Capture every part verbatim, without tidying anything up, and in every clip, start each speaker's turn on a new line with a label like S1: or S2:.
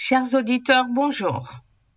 S1: Chers auditeurs, bonjour.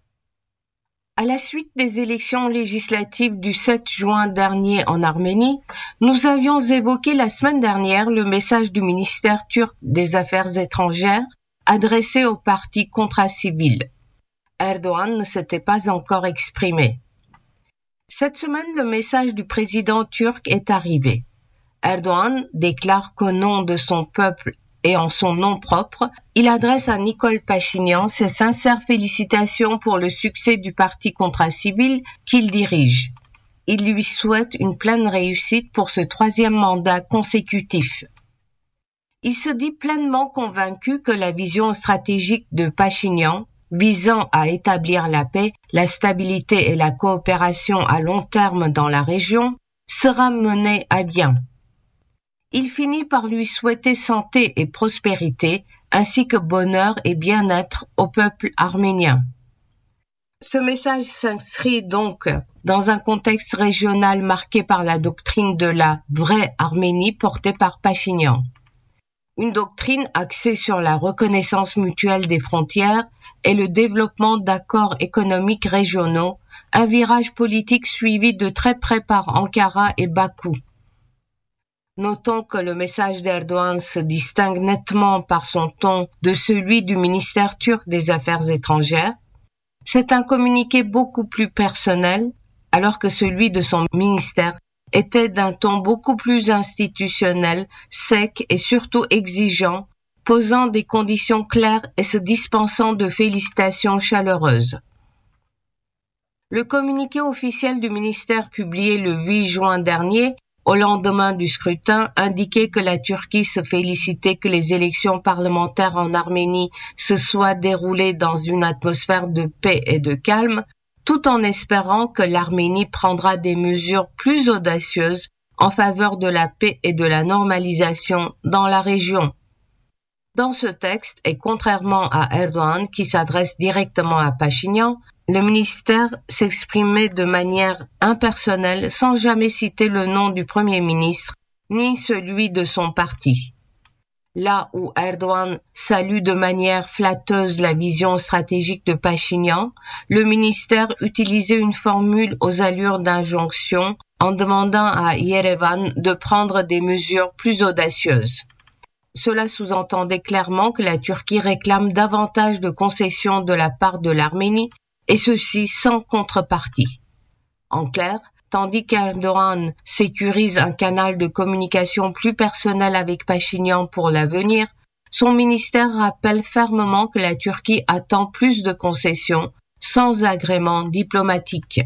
S1: À la suite des élections législatives du sept juin dernier en Arménie, nous avions évoqué la semaine dernière le message du ministère turc des Affaires étrangères adressé au parti Kontra-Civil. Erdogan ne s'était pas encore exprimé. Cette semaine, le message du président turc est arrivé. Erdogan déclare qu'au nom de son peuple et en son nom propre, il adresse à Nikol Pachinian ses sincères félicitations pour le succès du parti Kontra-Civil qu'il dirige. Il lui souhaite une pleine réussite pour ce troisième mandat consécutif. Il se dit pleinement convaincu que la vision stratégique de Pachinian, visant à établir la paix, la stabilité et la coopération à long terme dans la région, sera menée à bien. Il finit par lui souhaiter santé et prospérité, ainsi que bonheur et bien-être au peuple arménien. Ce message s'inscrit donc dans un contexte régional marqué par la doctrine de la vraie Arménie portée par Pachinian. Une doctrine axée sur la reconnaissance mutuelle des frontières et le développement d'accords économiques régionaux, un virage politique suivi de très près par Ankara et Bakou. Notons que le message d'Erdogan se distingue nettement par son ton de celui du ministère turc des Affaires étrangères. C'est un communiqué beaucoup plus personnel, alors que celui de son ministère était d'un ton beaucoup plus institutionnel, sec et surtout exigeant, posant des conditions claires et se dispensant de félicitations chaleureuses. Le communiqué officiel du ministère publié le huit juin dernier, au lendemain du scrutin, indiquait que la Turquie se félicitait que les élections parlementaires en Arménie se soient déroulées dans une atmosphère de paix et de calme, tout en espérant que l'Arménie prendra des mesures plus audacieuses en faveur de la paix et de la normalisation dans la région. Dans ce texte, et contrairement à Erdogan qui s'adresse directement à Pachinian, le ministère s'exprimait de manière impersonnelle sans jamais citer le nom du Premier ministre ni celui de son parti. Là où Erdogan salue de manière flatteuse la vision stratégique de Pachinian, le ministère utilisait une formule aux allures d'injonction en demandant à Yerevan de prendre des mesures plus audacieuses. Cela sous-entendait clairement que la Turquie réclame davantage de concessions de la part de l'Arménie, et ceci sans contrepartie. En clair, tandis qu'Erdogan sécurise un canal de communication plus personnel avec Pachinian pour l'avenir, son ministère rappelle fermement que la Turquie attend plus de concessions sans agrément diplomatique.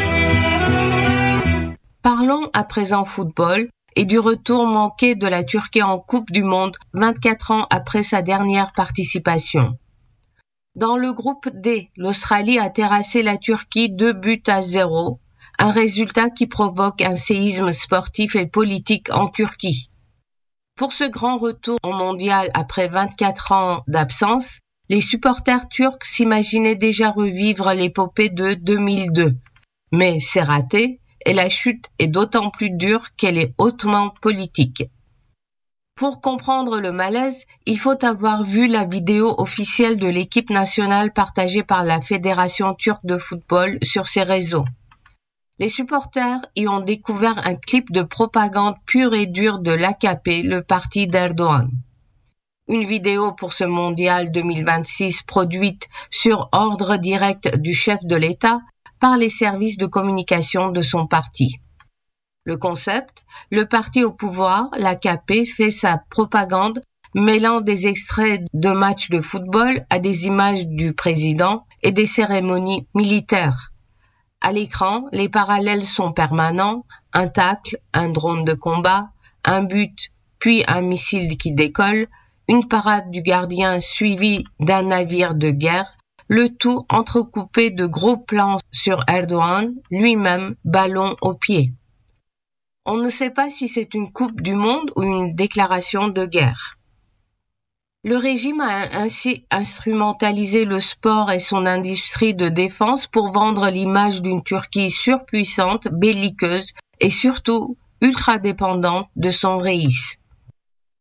S1: Parlons à présent football et du retour manqué de la Turquie en Coupe du Monde vingt-quatre ans après sa dernière participation. Dans le groupe D, l'Australie a terrassé la Turquie deux buts à zéro, un résultat qui provoque un séisme sportif et politique en Turquie. Pour ce grand retour au mondial après vingt-quatre ans d'absence, les supporters turcs s'imaginaient déjà revivre l'épopée de deux mille deux. Mais c'est raté et la chute est d'autant plus dure qu'elle est hautement politique. Pour comprendre le malaise, il faut avoir vu la vidéo officielle de l'équipe nationale partagée par la Fédération turque de football sur ses réseaux. Les supporters y ont découvert un clip de propagande pure et dure de l'A K P, le parti d'Erdogan. Une vidéo pour ce mondial deux mille vingt-six produite sur ordre direct du chef de l'État par les services de communication de son parti. Le concept, le parti au pouvoir, l'A K P, fait sa propagande mêlant des extraits de matchs de football à des images du président et des cérémonies militaires. À l'écran, les parallèles sont permanents, un tacle, un drone de combat, un but, puis un missile qui décolle, une parade du gardien suivie d'un navire de guerre, le tout entrecoupé de gros plans sur Erdogan, lui-même ballon au pied. On ne sait pas si c'est une coupe du monde ou une déclaration de guerre. Le régime a ainsi instrumentalisé le sport et son industrie de défense pour vendre l'image d'une Turquie surpuissante, belliqueuse et surtout ultra dépendante de son reis.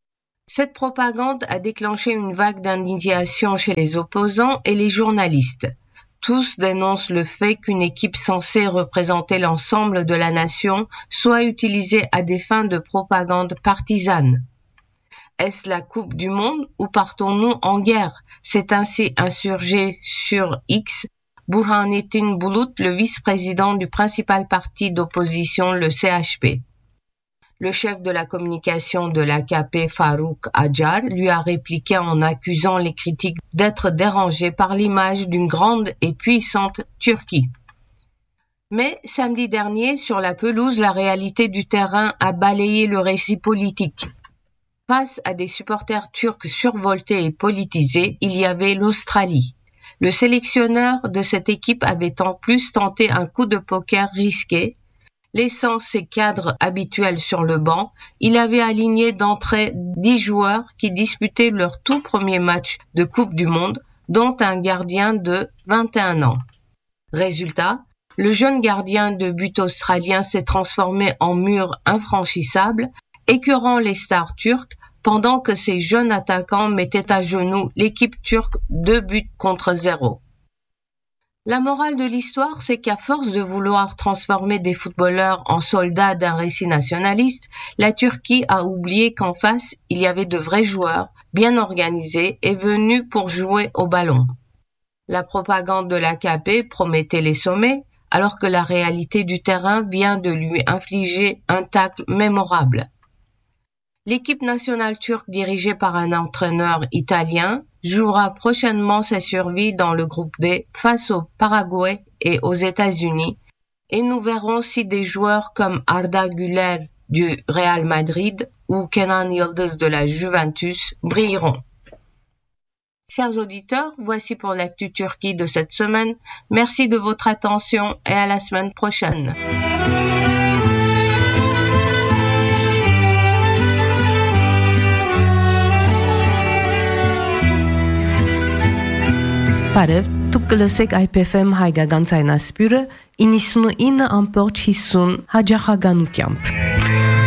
S1: Cette propagande a déclenché une vague d'indignation chez les opposants et les journalistes. Tous dénoncent le fait qu'une équipe censée représenter l'ensemble de la nation soit utilisée à des fins de propagande partisane. Est-ce la Coupe du Monde ou partons-nous en guerre? C'est ainsi insurgé sur X Burhanettin Bulut, le vice-président du principal parti d'opposition, le C H P. Le chef de la communication de l'A K P, Faruk Acar, lui a répliqué en accusant les critiques d'être dérangés par l'image d'une grande et puissante Turquie. Mais samedi dernier, sur la pelouse, la réalité du terrain a balayé le récit politique. Face à des supporters turcs survoltés et politisés, il y avait l'Australie. Le sélectionneur de cette équipe avait en plus tenté un coup de poker risqué. Laissant ses cadres habituels sur le banc, il avait aligné d'entrée dix joueurs qui disputaient leur tout premier match de Coupe du Monde, dont un gardien de vingt et un ans. Résultat, le jeune gardien de but australien s'est transformé en mur infranchissable, écœurant les stars turques, pendant que ses jeunes attaquants mettaient à genoux l'équipe turque deux buts contre zéro. La morale de l'histoire, c'est qu'à force de vouloir transformer des footballeurs en soldats d'un récit nationaliste, la Turquie a oublié qu'en face, il y avait de vrais joueurs, bien organisés et venus pour jouer au ballon. La propagande de l'A K P promettait les sommets, alors que la réalité du terrain vient de lui infliger un tacle mémorable. L'équipe nationale turque dirigée par un entraîneur italien jouera prochainement sa survie dans le groupe D face au Paraguay et aux États-Unis, et nous verrons si des joueurs comme Arda Güler du Real Madrid ou Kenan Yıldız de la Juventus brilleront. Chers auditeurs, voici pour l'actu Turquie de cette semaine. Merci de votre attention et à la semaine prochaine.
S2: Բարև, դուք կլսեք I P F M հայկական ցայնասպյուրը իննսունինը ամբողջ հիսուն հաջախականությամբ։